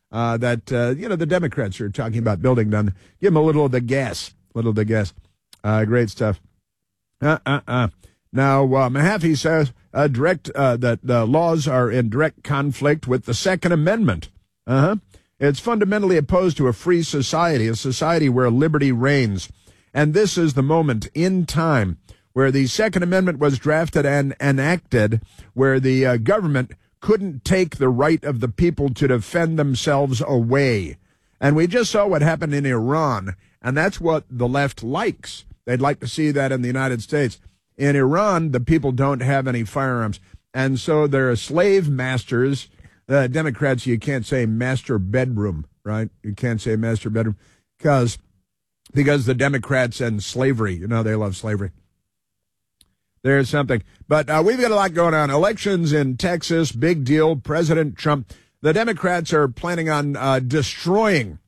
the Democrats are talking about building down. Give them a little of the gas. Great stuff. Now, Mahaffey says that the laws are in direct conflict with the Second Amendment. It's fundamentally opposed to a free society, a society where liberty reigns. And this is the moment in time where the Second Amendment was drafted and enacted, where the government couldn't take the right of the people to defend themselves away. And we just saw what happened in Iran, and that's what the left likes. They'd like to see that in the United States. In Iran, the people don't have any firearms, and so they're slave masters. Democrats, you can't say master bedroom, right? You can't say master bedroom because the Democrats and slavery, they love slavery. There's something. But we've got a lot going on. Elections in Texas, big deal. President Trump. The Democrats are planning on destroying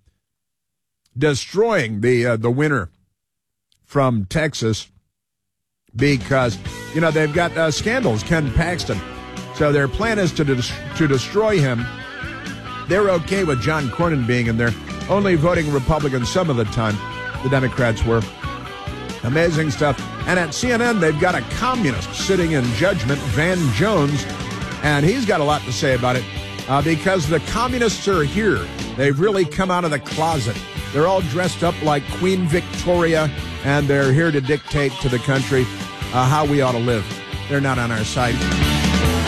the winner from Texas because, they've got scandals, Ken Paxton. So their plan is to destroy him. They're okay with John Cornyn being in there, only voting Republican some of the time. The Democrats were. Amazing stuff. And at CNN, they've got a communist sitting in judgment, Van Jones, and he's got a lot to say about it because the communists are here. They've really come out of the closet. They're all dressed up like Queen Victoria, and they're here to dictate to the country how we ought to live. They're not on our side.